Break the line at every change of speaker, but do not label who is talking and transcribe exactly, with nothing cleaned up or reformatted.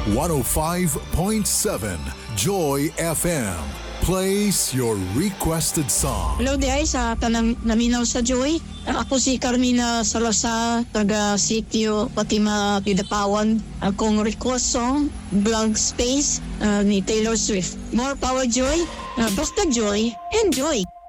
one oh five point seven Joy F M. Plays your requested song.
Hello di sa tanang naminaw sa Joy. Ako si Carmina Salazar, taga Sitio Fatima Pidapawan. Akong request song, Blank Space uh, ni Taylor Swift. More power Joy, uh, basta Joy, enjoy!